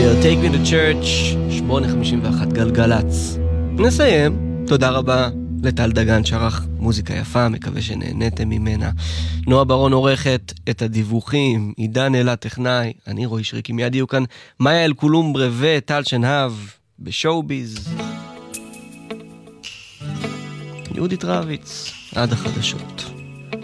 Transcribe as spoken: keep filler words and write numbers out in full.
השיר Take Me to Church, שמונה חמישים ואחת גלגלץ. נסיים. תודה רבה לטל דגן שערך מוזיקה יפה, מקווה שנהנתם ממנה. נועה ברון עורכת את הדיווחים, עידן אלה טכנאי, אני רועי שריקי, מיד יהיו כאן מאיה אל קולומברה וטל שנהב בשואוביז. יהודית רביץ, עד החדשות.